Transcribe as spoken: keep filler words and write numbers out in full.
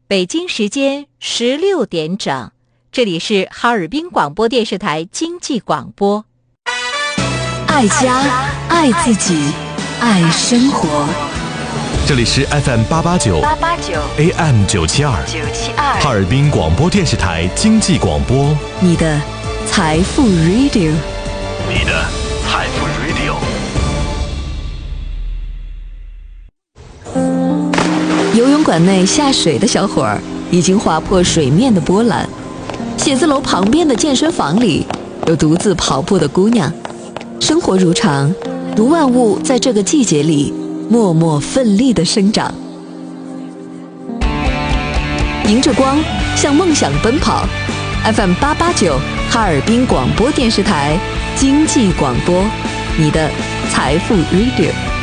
北京时间十六点整，这里是哈尔滨广播电视台经济广播。 爱家，爱自己，爱生活。 这里是 F M 八八九 A M 九七二哈尔滨广播电视台经济广播， 你的财富 Radio， 你的财富 Radio。 游泳馆内下水的小伙儿已经划破水面的波澜，写字楼旁边的健身房里有独自跑步的姑娘。生活如常，如万物在这个季节里默默奋力地生长。迎着光，向梦想奔跑。F M 八八九哈尔滨广播电视台经济广播，你的财富 Radio。